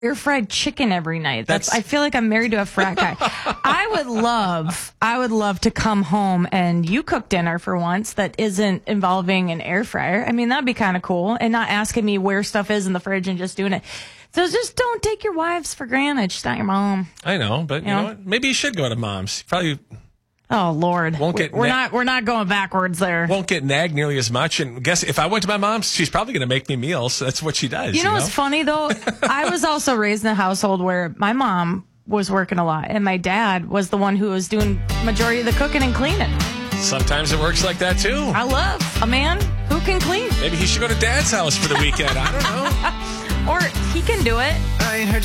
air fried chicken every night. I feel like I'm married to a frat guy. I would love to come home and you cook dinner for once that isn't involving an air fryer. I mean, that'd be kind of cool, and not asking me where stuff is in the fridge and just doing it. So just don't take your wives for granted. She's not your mom. I know, but you know what? Maybe you should go to mom's. Probably. Oh Lord, we're not going backwards there. Won't get nagged nearly as much. And guess if I went to my mom's, she's probably going to make me meals. That's what she does. You know what's funny though? I was also raised in a household where my mom was working a lot, and my dad was the one who was doing majority of the cooking and cleaning. Sometimes it works like that too. I love a man who can clean. Maybe he should go to Dad's house for the weekend. I don't know. Or he can do it.